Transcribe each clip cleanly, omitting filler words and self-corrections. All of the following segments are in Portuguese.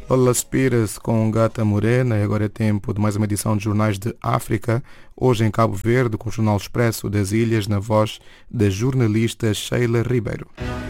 Lola Spires com Gata Morena, e agora é tempo de mais uma edição de Jornais de África, hoje em Cabo Verde, com o Jornal Expresso das Ilhas, na voz da jornalista Sheila Ribeiro.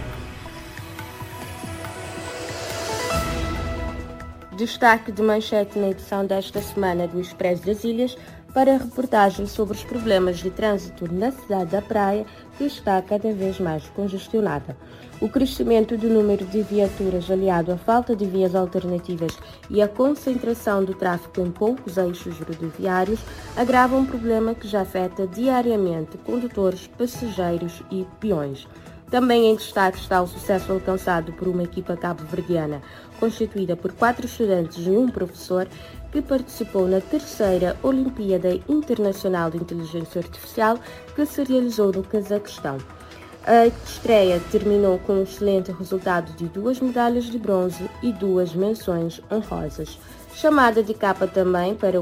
Destaque de manchete na edição desta semana do Expresso das Ilhas para a reportagem sobre os problemas de trânsito na cidade da Praia, que está cada vez mais congestionada. O crescimento do número de viaturas, aliado à falta de vias alternativas e à concentração do tráfego em poucos eixos rodoviários, agrava um problema que já afeta diariamente condutores, passageiros e peões. Também em destaque está o sucesso alcançado por uma equipa cabo-verdiana, constituída por 4 estudantes e um professor, que participou na 3ª Olimpíada Internacional de Inteligência Artificial, que se realizou no Cazaquistão. A estreia terminou com um excelente resultado de 2 medalhas de bronze e 2 menções honrosas. Chamada de capa também para o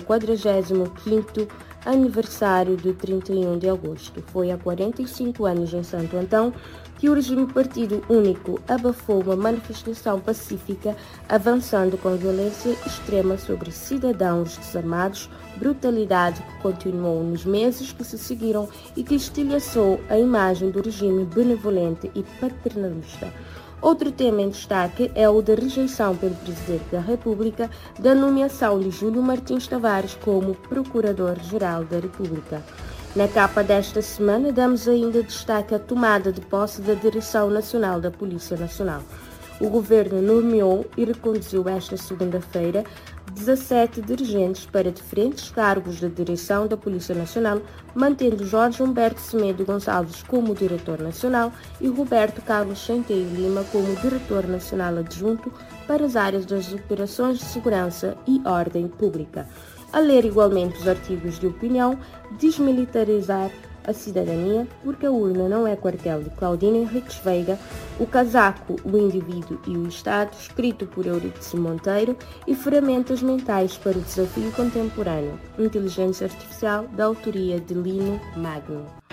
45º aniversário de 31 de agosto. Foi há 45 anos em Santo Antão que o regime partido único abafou uma manifestação pacífica, avançando com violência extrema sobre cidadãos desarmados, brutalidade que continuou nos meses que se seguiram e que estilhaçou a imagem do regime benevolente e paternalista. Outro tema em destaque é o da rejeição pelo Presidente da República da nomeação de Júlio Martins Tavares como Procurador-Geral da República. Na capa desta semana, damos ainda destaque à tomada de posse da Direção Nacional da Polícia Nacional. O governo nomeou e reconduziu esta segunda-feira 17 dirigentes para diferentes cargos da direção da Polícia Nacional, mantendo Jorge Humberto Semedo Gonçalves como diretor nacional e Roberto Carlos Centeio Lima como diretor nacional adjunto para as áreas das operações de segurança e ordem pública. A ler igualmente os artigos de opinião, desmilitarizar a cidadania, porque a urna não é quartel, de Claudine Henriques Veiga, O Casaco, o Indivíduo e o Estado, escrito por Eurídice Monteiro, e Ferramentas Mentais para o Desafio Contemporâneo, Inteligência Artificial, da autoria de Lino Magno.